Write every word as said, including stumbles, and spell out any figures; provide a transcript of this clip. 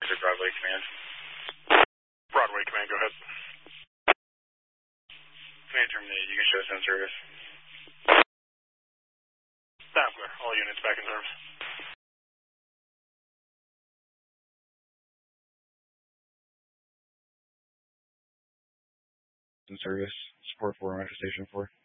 Broadway Command. Broadway Command, go ahead. Command terminated. You can show us in service. Sound clear. All units back in service. In service. Support four, Metro Station four.